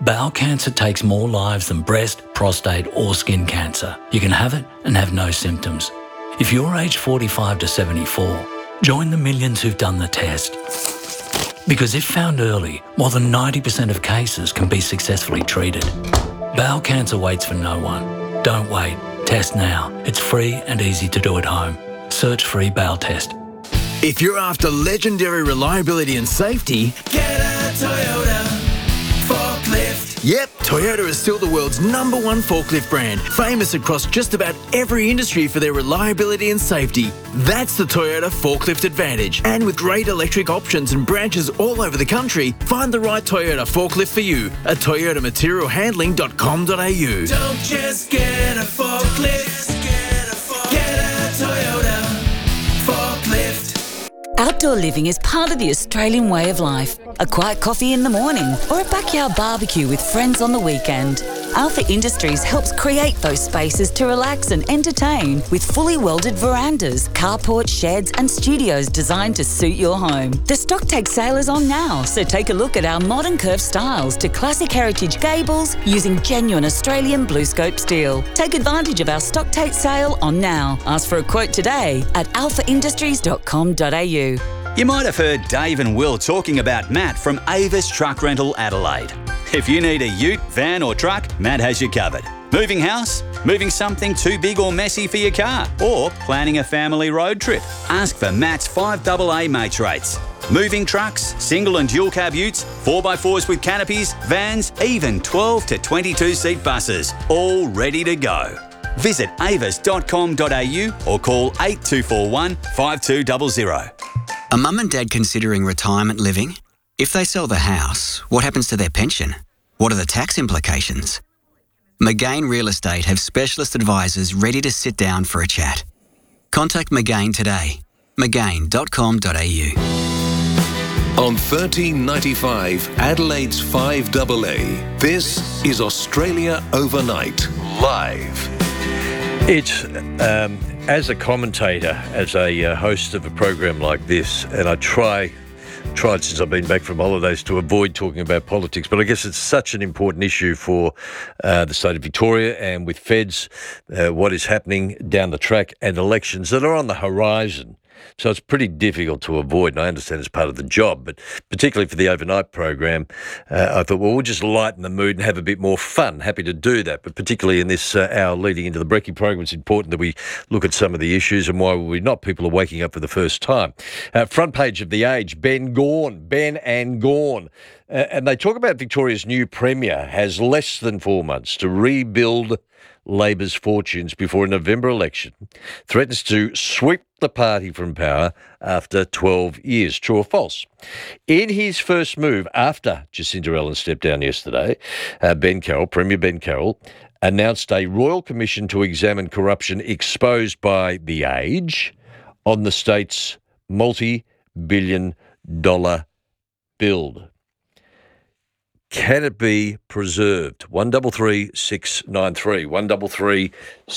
Bowel cancer takes more lives than breast, prostate or skin cancer. You can have it and have no symptoms. If you're aged 45 to 74, join the millions who've done the test. Because if found early, more than 90% of cases can be successfully treated. Bowel cancer waits for no one. Don't wait. Test now. It's free and easy to do at home. Search free bowel test. If you're after legendary reliability and safety, get a Toyota forklift. Yep, Toyota is still the world's #1 forklift brand, famous across just about every industry for their reliability and safety. That's the Toyota Forklift Advantage. And with great electric options and branches all over the country, find the right Toyota forklift for you at toyotamaterialhandling.com.au. Don't just get a forklift, get a Toyota forklift. Outdoor living is part of the Australian way of life. A quiet coffee in the morning or a backyard barbecue with friends on the weekend. Alpha Industries helps create those spaces to relax and entertain with fully welded verandas, carports, sheds and studios designed to suit your home. The stock take sale is on now, so take a look at our modern curved styles to classic heritage gables using genuine Australian BlueScope steel. Take advantage of our stock take sale on now. Ask for a quote today at alphaindustries.com.au. You might have heard Dave and Will talking about Matt from Avis Truck Rental Adelaide. If you need a ute, van or truck, Matt has you covered. Moving house? Moving something too big or messy for your car? Or planning a family road trip? Ask for Matt's 5AA mates rates. Moving trucks, single and dual cab utes, 4x4s with canopies, vans, even 12 to 22 seat buses, all ready to go. Visit avis.com.au or call 8241 5200. A mum and dad considering retirement living? If they sell the house, what happens to their pension? What are the tax implications? McGain Real Estate have specialist advisors ready to sit down for a chat. Contact McGain today. McGain.com.au. On 1395 Adelaide's 5AA, this is Australia Overnight, live. It's, as a commentator, as a host of a program like this, and I tried since I've been back from holidays to avoid talking about politics, but I guess it's such an important issue for the state of Victoria and with feds, what is happening down the track and elections that are on the horizon. So it's pretty difficult to avoid, and I understand it's part of the job, but particularly for the overnight program, I thought, well, we'll just lighten the mood and have a bit more fun. Happy to do that, but particularly in this hour leading into the Brekkie program, it's important that we look at some of the issues and why will we not? People are waking up for the first time. Front page of The Age, Ben and Gawn. And they talk about Victoria's new Premier has less than 4 months to rebuild Labor's fortunes before a November election, threatens to sweep the party from power after 12 years. True or false? In his first move after Jacinda Ardern stepped down yesterday, Premier Ben Carroll, announced a royal commission to examine corruption exposed by The Age on the state's multi-billion-dollar build. Can it be preserved? 133 693. 133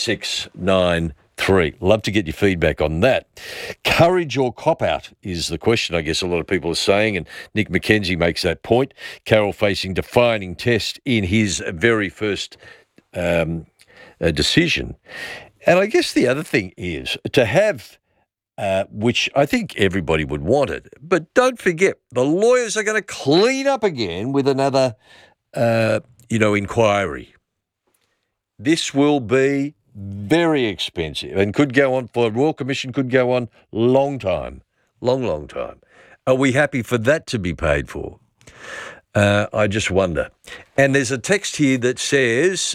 693. Love to get your feedback on that. Courage or cop-out is the question, I guess a lot of people are saying, and Nick McKenzie makes that point. Carroll facing defining test in his very first decision. And I guess the other thing is to have which I think everybody would want it. But don't forget, the lawyers are going to clean up again with another, inquiry. This will be very expensive and could go on for a Royal Commission, could go on long time. Are we happy for that to be paid for? I just wonder. And there's a text here that says...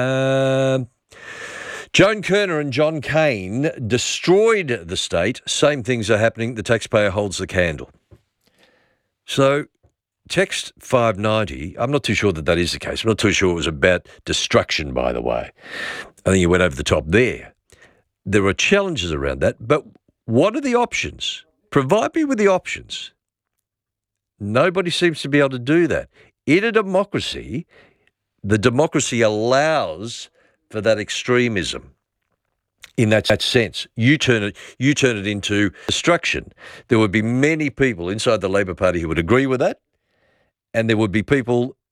Joan Kerner and John Cain destroyed the state. Same things are happening. The taxpayer holds the candle. So text 590, I'm not too sure that is the case. I'm not too sure it was about destruction, by the way. I think you went over the top there. There are challenges around that, but what are the options? Provide me with the options. Nobody seems to be able to do that. In a democracy, the democracy allows for that extremism. In that sense, you turn it into destruction. There would be many people inside the Labor Party who would agree with that, and there would be people